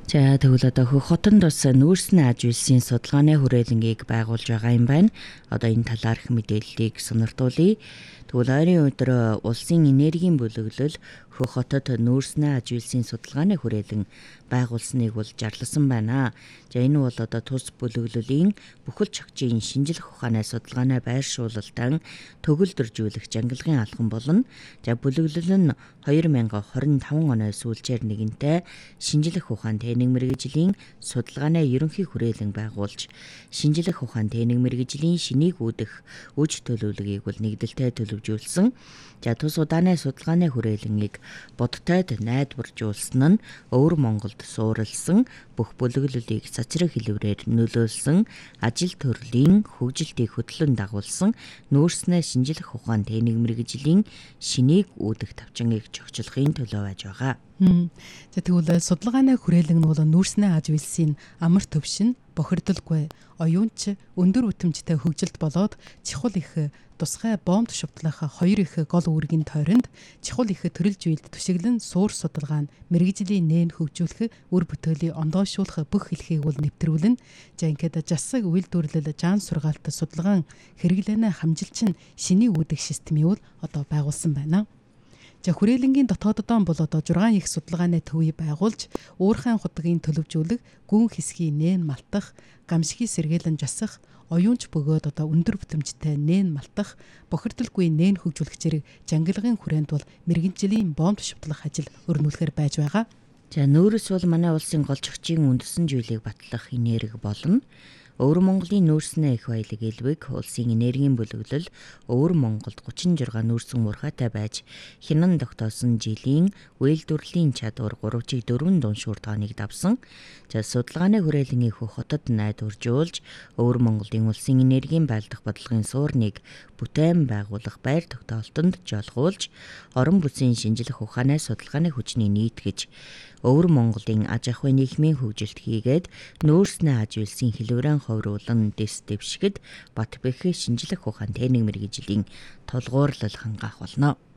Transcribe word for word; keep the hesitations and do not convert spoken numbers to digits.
За тэгвэл одоо хөх хотонд бас нүүрсний аж үйлсийн судалгааны хүрээлэнгийг байгуулж байгаа юм байна. Одоо энэ талаарх мэдээллийг сонирдуулъя. Тэгвэл ойрын өдөр улсын энергийн бүлэглэл хөх хотод нүүрсний аж үйлсийн судалгааны хүрээлэн байгуулсныг бол зарласан байна. За энэ бол одоо тус бүлэглэлийн бүхэл чагчийн шинжлэх ухааны судалгааны байршуулалтан төгөлдржүүлэх жангилгын алхам болно. За бүлэглэл нь хоёр мянган хорин таван оны сүүлчээр нэгэнтээ шинжлэх ухаан тэнийг мэргэжлийн судалгааны ерөнхий хүрээлэн байгуулж шинжлэх ухаан тэнийг мэргэжлийн шинийг үүдэх үж төлөвлөгөөийг бол нэгдэлтэй төлөвжүүлсэн. За тус удааны судалгааны хүрээлэнийг бодтойд найдваржуулсан нь Өвөр Монголд суурилсан бүх бүлэглэлийг цацраг хэлбэрээр нөлөөлсөн ажил төрлийн хөгжилтийг хөтлөн дагуулсан нүүрснээ шинжлэх ухаан тэнийг мэргэжлийн шинийг үүдэх тавчингийг зохицохын төлөө байж байгаа. За тэгвэл судалгааны хүрээлэн нь бол нүүрсний аж үйлсийн амар төвшин бохирдолгүй оюунч өндөр үтэмжтэй хөгжилт болоод чухал их тусгай бомб шавтлах хоёр их гол үүргийн тойронд чухал их төрөлж үйлд түшиглэн суур судалгаа нь мэргэжлийн нээн хөгжүүлэх үр бүтээлийг ондоошуулах бүх хэлхийг бол нэвтрүүлнэ. За ингээд жасаг үйлдвэрлэл жаан сургаалт судалгаан хэрэглэнэ хамжилчин шиний үүдэх системийг бол одоо байгуулсан байна. За хүрээлэнгийн дотооддоо бол одоо зургаан их судалгааны төвийг байгуулж уурхайн худгийн төлөвжүүлэг гүн хэсгийн нээн малтах гамшигын сэргээлэн жасах оюунч бөгөөд одоо өндөр бүтэмжтэй нээн малтах бохирдолгүй нээн хөгжүүлэх зэрэг жангилгын хүрээнд бол мэрэгжлийн бомб шавтлах ажил өрнүүлэхээр байж байгаа. За нүүрс бол манай улсын голч өгчийн үндэсэн зүйлийг батлах энерги болно. Өвөр Монголын нүүрсний их баялаг элбэг улсын энергийн бүлэглэл Өвөр Монголд гучин шугам нүүрсэн урхаатай байж хянан тогтоосон жилийн үйлдвэрлэлийн чадвар гуравчиг дөрвөн дуун шуурдгааныг давсан. За судалгааны хүрээлэнгийн хөх хотод найдваржуулж Өвөр Монголын улсын энергийн байлдах бодлогын суурныг бүтээн байгуулах байр тогтоолтонд жолгуулж орон бүсийн шинжлэх ухааны судалгааны хүчний нийтгэж Өвөр Монголын аж ахуйн нийгмийн хөгжилт хийгээд нүүрсний аж үйлсийн хэлбэрэн ховруулан дэс дэвшгэд бат бэх шинжлэх ухаан тэнийг мэргэжлийн толгуурлал хангаах болно.